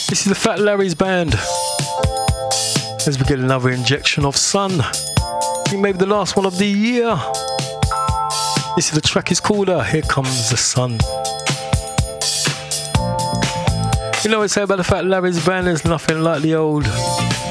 This is the Fat Larry's band. As we get another injection of sun. I think maybe the last one of the year. This is the track is called Here Comes the Sun. You know what I say about the Fat Larry's band? There's nothing like the old